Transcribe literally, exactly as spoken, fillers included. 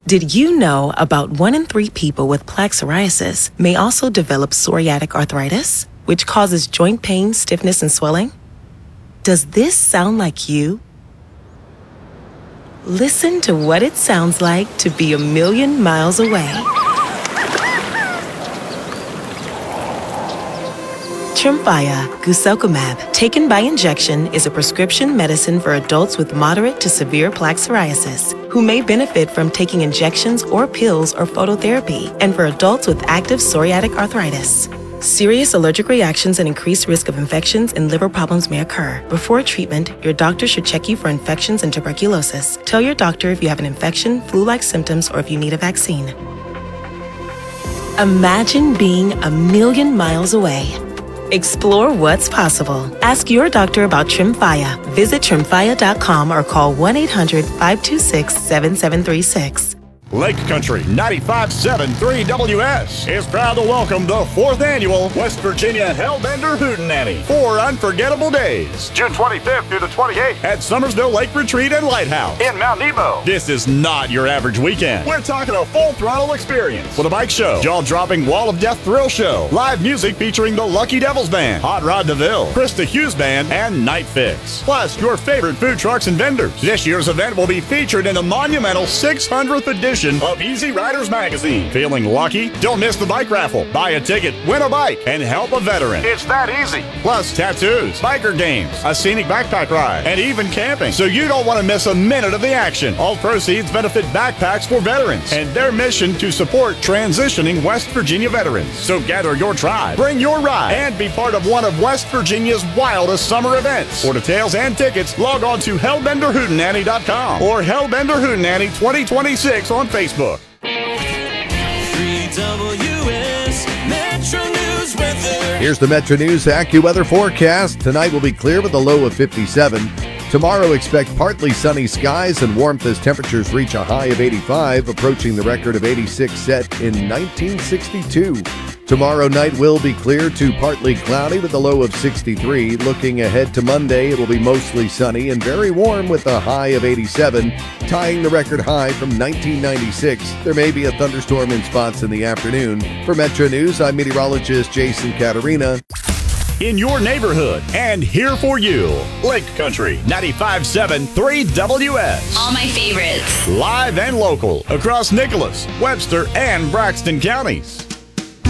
Did you know about one in three people with plaque psoriasis may also develop psoriatic arthritis, which causes joint pain, stiffness, and swelling? Does this sound like you? Listen to what it sounds like to be a million miles away. Tremfya guselkumab, taken by injection, is a prescription medicine for adults with moderate to severe plaque psoriasis who may benefit from taking injections or pills or phototherapy, and for adults with active psoriatic arthritis. Serious allergic reactions and increased risk of infections and liver problems may occur. Before treatment, your doctor should check you for infections and tuberculosis. Tell your doctor if you have an infection, flu-like symptoms, or if you need a vaccine. Imagine being a million miles away. Explore what's possible. Ask your doctor about Tremfya. Visit tremfya dot com or call one eight hundred, five two six, seven seven three six. Lake Country ninety-five point seven three W S is proud to welcome the fourth annual West Virginia Hellbender Hootenanny. Four unforgettable days, June twenty-fifth through the twenty-eighth at Summersville Lake Retreat and Lighthouse in Mount Nebo. This is not your average weekend. We're talking a full throttle experience with a bike show, jaw-dropping Wall of Death thrill show, live music featuring the Lucky Devils Band, Hot Rod DeVille, Krista Hughes Band, and Night Fix. Plus, your favorite food trucks and vendors. This year's event will be featured in the monumental six hundredth edition of Easy Riders Magazine. Feeling lucky? Don't miss the bike raffle. Buy a ticket, win a bike, and help a veteran. It's that easy. Plus tattoos, biker games, a scenic backpack ride, and even camping. So you don't want to miss a minute of the action. All proceeds benefit Backpacks for Veterans and their mission to support transitioning West Virginia veterans. So gather your tribe, bring your ride, and be part of one of West Virginia's wildest summer events. For details and tickets, log on to hellbender hootenanny dot com or Hellbender Hootenanny twenty twenty-six on Facebook. three W S Metro News weather. Here's the Metro News AccuWeather forecast. Tonight will be clear with a low of fifty-seven. Tomorrow, expect partly sunny skies and warmth as temperatures reach a high of eighty-five, approaching the record of eighty-six set in nineteen sixty-two. Tomorrow night will be clear to partly cloudy with a low of sixty-three. Looking ahead to Monday, it will be mostly sunny and very warm with a high of eighty-seven, tying the record high from nineteen ninety-six. There may be a thunderstorm in spots in the afternoon. For Metro News, I'm meteorologist Jason Caterina. In your neighborhood and here for you, Lake Country ninety-five point seven three W S. All my favorites. Live and local across Nicholas, Webster, and Braxton counties.